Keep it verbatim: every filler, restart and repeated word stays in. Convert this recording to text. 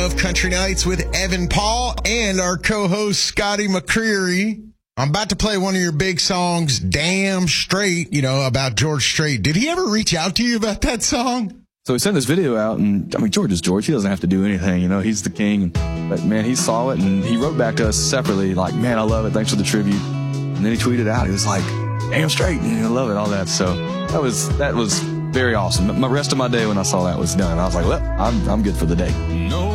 Of Country Nights with Evan Paul and our co-host Scotty McCreery. I'm about to play one of your big songs, Damn Straight, you know, about George Strait. Did he ever reach out to you about that song? So we sent this video out, and I mean, George is George. He doesn't have to do anything, you know. He's the king. But man, he saw it, and he wrote back to us separately, like, "Man, I love it. Thanks for the tribute." And then he tweeted out, he was like, "Damn straight, and I love it," all that. So that was that was very awesome. The rest of my day when I saw that was done. I was like, "Well, I'm I'm good for the day." No.